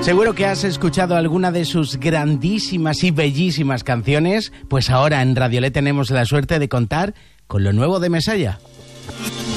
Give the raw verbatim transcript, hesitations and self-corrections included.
Seguro que has escuchado alguna de sus grandísimas y bellísimas canciones, pues ahora en Radiolé tenemos la suerte de contar con lo nuevo de Mesalla.